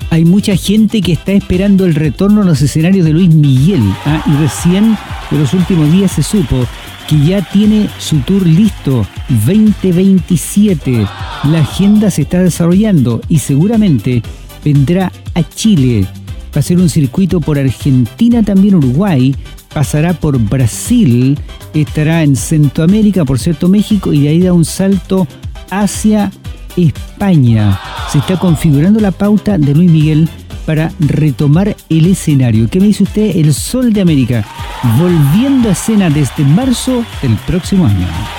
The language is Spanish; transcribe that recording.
Hay mucha gente que está esperando el retorno a los escenarios de Luis Miguel. Y recién, en los últimos días, se supo que ya tiene su tour listo, 2027. La agenda se está desarrollando y seguramente vendrá a Chile. Va a ser un circuito por Argentina, también Uruguay, pasará por Brasil, estará en Centroamérica, por cierto México, y de ahí da un salto hacia España. Se está configurando la pauta de Luis Miguel para retomar el escenario. ¿Qué me dice usted? El Sol de América, volviendo a escena desde marzo del próximo año.